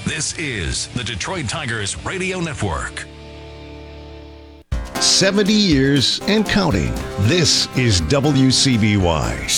This is the Detroit Tigers Radio Network. 70 years and counting. This is WCBY.